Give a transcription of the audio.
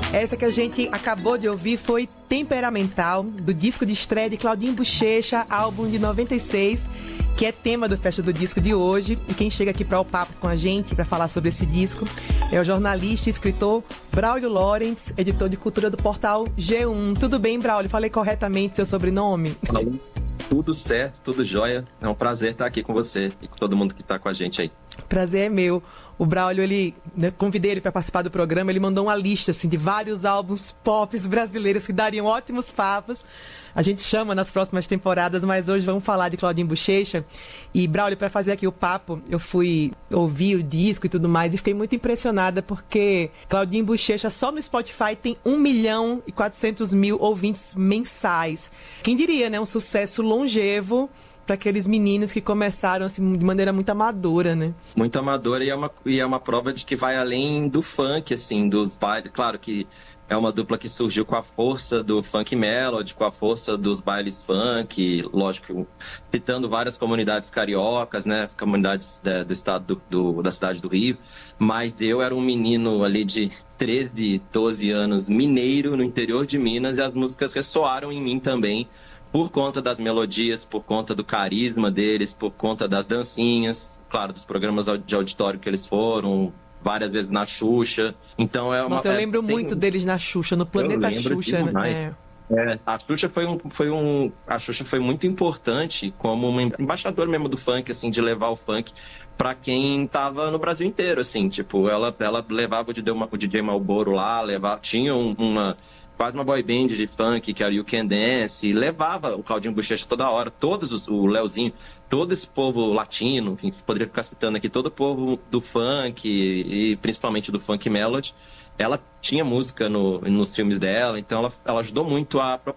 Essa que a gente acabou de ouvir foi Temperamental, do disco de estreia de Claudinho Buchecha, álbum de 96, que é tema do Festa do Disco de hoje. E quem chega aqui para o papo com a gente, para falar sobre esse disco, é o jornalista e escritor Braulio Lawrence, editor de cultura do portal G1. Tudo bem, Braulio? Falei corretamente seu sobrenome? Tudo certo, tudo jóia. É um prazer estar aqui com você e com todo mundo que está com a gente aí. Prazer é meu. O Braulio, convidei ele para participar do programa, ele mandou uma lista assim, de vários álbuns pop brasileiros que dariam ótimos papos. A gente chama nas próximas temporadas, mas hoje vamos falar de Claudinho Buchecha. E, Braulio, para fazer aqui o papo, eu fui ouvir o disco e tudo mais e fiquei muito impressionada porque Claudinho Buchecha só no Spotify tem 1.400.000 ouvintes mensais. Quem diria, né? Um sucesso longevo para aqueles meninos que começaram assim, de maneira muito amadora, né? Muito amadora e é uma prova de que vai além do funk, assim, dos bailes. Claro que é uma dupla que surgiu com a força do funk melody, com a força dos bailes funk, lógico, citando várias comunidades cariocas, né? Comunidades do estado da cidade do Rio. Mas eu era um menino ali de 13, 12 anos, mineiro, no interior de Minas, e as músicas ressoaram em mim também, por conta das melodias, por conta do carisma deles, por conta das dancinhas, claro, dos programas de auditório que eles foram, várias vezes na Xuxa. Então é uma... Nossa, eu lembro muito deles na Xuxa, no Planeta Xuxa, né? A Xuxa a Xuxa foi muito importante como uma embaixadora mesmo do funk, assim, de levar o funk para quem tava no Brasil inteiro, assim, tipo, ela levava o DJ Malboro lá, tinha quase uma boy band de funk, que era You Can Dance, e levava o Claudinho Buchecha toda hora, o Leozinho, todo esse povo latino, enfim, poderia ficar citando aqui, todo o povo do funk, e principalmente do funk melody. Ela tinha música nos filmes dela, então ela ajudou muito a